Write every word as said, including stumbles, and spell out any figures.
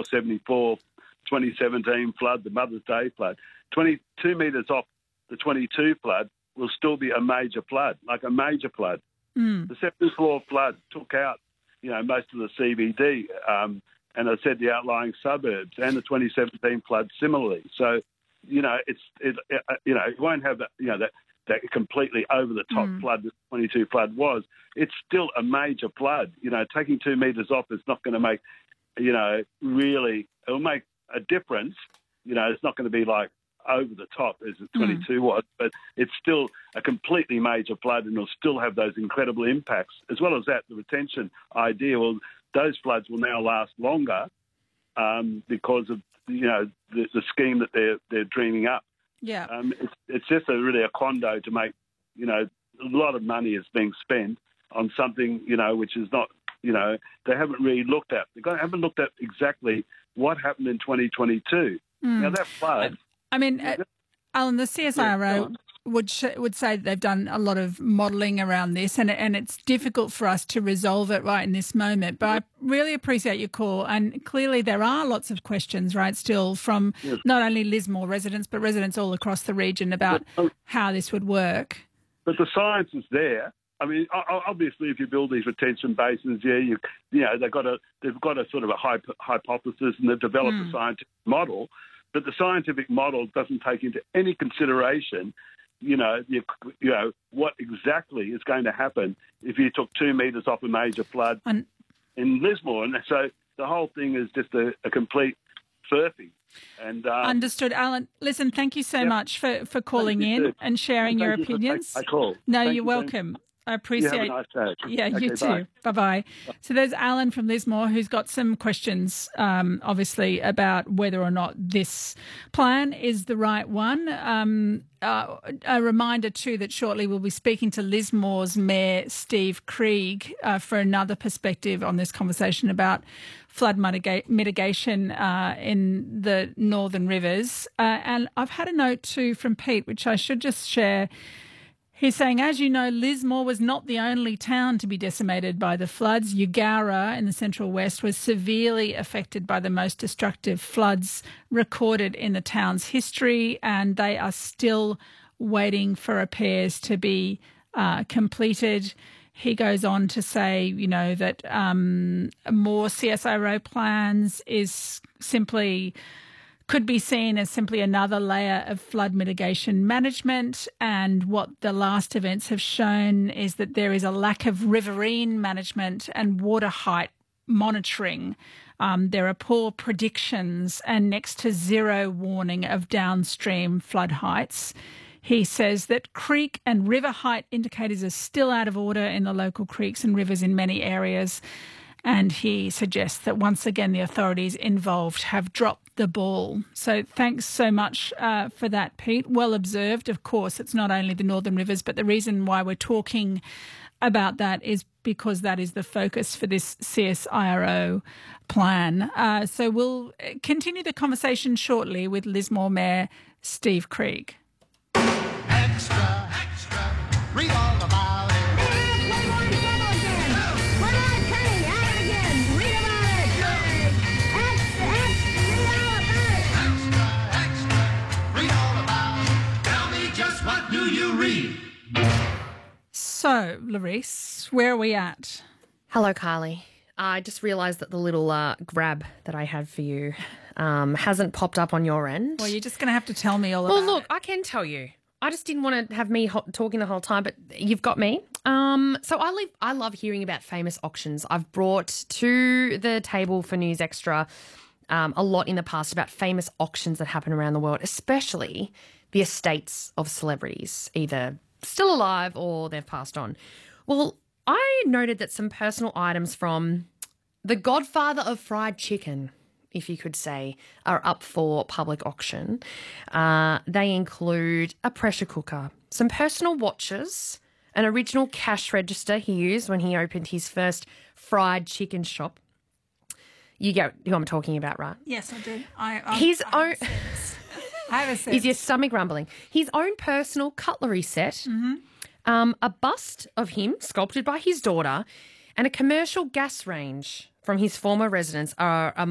seventy-four, twenty seventeen flood, the Mother's Day flood, twenty-two metres off the twenty-two flood will still be a major flood, like a major flood. Mm. The seventy-four flood took out, you know, most of the C B D, um, and I said the outlying suburbs, and the twenty seventeen flood similarly. So, you know, it's it, it you know, it won't have that, you know, that that completely over the top Mm. flood that the twenty-two flood was. It's still a major flood. You know, taking two metres off is not going to make, you know, really, it'll make a difference. You know, it's not going to be like over the top as the twenty-two mm. was, but it's still a completely major flood, and it'll still have those incredible impacts. As well as that, the retention idea, well, those floods will now last longer um, because of, you know, the, the scheme that they're they're dreaming up. Yeah, um, it's, it's just a really a condo to make, you know, a lot of money is being spent on something, you know, which is not, you know, they haven't really looked at. They haven't looked at exactly what happened in twenty twenty-two. Mm. Now that flood. I mean, uh, Alan, the C S I R O would sh- would say that they've done a lot of modelling around this, and and it's difficult for us to resolve it right in this moment. But I really appreciate your call, and clearly there are lots of questions, right, still from Yes. not only Lismore residents but residents all across the region about but, how this would work. But the science is there. I mean, obviously, if you build these retention basins, yeah, you you know they've got a they've got a sort of a hypo- hypothesis, and they've developed Mm. a scientific model. But the scientific model doesn't take into any consideration, you know, you, you know what exactly is going to happen if you took two metres off a major flood And- in Lismore. And so the whole thing is just a, a complete furphy. And um, Understood. Alan, listen, thank you so Yep. much for, for calling in too. and sharing Thank your you for opinions. taking my call. No, Thank you're you very welcome. I You appreciate have a nice day. Yeah, Okay, you too. bye. Bye-bye. So there's Alan from Lismore who's got some questions, um, obviously, about whether or not this plan is the right one. Um, uh, a reminder, too, that shortly we'll be speaking to Lismore's Mayor, Steve Krieg, uh, for another perspective on this conversation about flood mitiga- mitigation uh, in the northern rivers. Uh, and I've had a note, too, from Pete, which I should just share. He's saying, as you know, Lismore was not the only town to be decimated by the floods. Eugowra in the central west was severely affected by the most destructive floods recorded in the town's history, and they are still waiting for repairs to be uh, completed. He goes on to say, you know, that um, more C S I R O plans is simply... could be seen as simply another layer of flood mitigation management. And what the last events have shown is that there is a lack of riverine management and water height monitoring. Um, there are poor predictions and next to zero warning of downstream flood heights. He says that creek and river height indicators are still out of order in the local creeks and rivers in many areas. And he suggests that once again the authorities involved have dropped the ball. So thanks so much uh, for that, Pete. Well observed. Of course, it's not only the northern rivers, but the reason why we're talking about that is because that is the focus for this C S I R O plan. Uh, so we'll continue the conversation shortly with Lismore Mayor Steve Krieg. Extra, extra, read all about it. So, Larisse, where are we at? Hello, Carly. I just realised that the little uh, grab that I had for you um, hasn't popped up on your end. Well, you're just going to have to tell me all Well, about look, it. I can tell you. I just didn't want to have me ho- talking the whole time, but you've got me. Um, so I, live, I love hearing about famous auctions. I've brought to the table for News Extra um, a lot in the past about famous auctions that happen around the world, especially the estates of celebrities, either still alive or they've passed on. Well, I noted that some personal items from the godfather of fried chicken, if you could say, are up for public auction. Uh, they include a pressure cooker, some personal watches, an original cash register he used when he opened his first fried chicken shop. You get who I'm talking about, right? Yes, I do. I, I, His I own... I have a sense. Is your stomach rumbling? His own personal cutlery set, mm-hmm. um, a bust of him sculpted by his daughter, and a commercial gas range from his former residence are